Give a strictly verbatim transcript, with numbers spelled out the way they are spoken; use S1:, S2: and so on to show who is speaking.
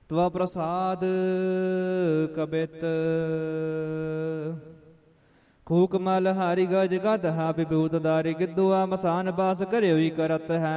S1: ਤਵਾ ਪ੍ਰਸਾਦ ਕਬਿਤ ਕੂਕ ਮਲ ਹਾਰੀ ਗਜ ਗਦ ਹਾ ਵਿਭੂਤ ਦਾਰੀ ਗਿੱਦੁਆ ਮਸਾਨ ਬਾਸ ਕਰਿਓ ਹੀ ਕਰਤ ਹੈ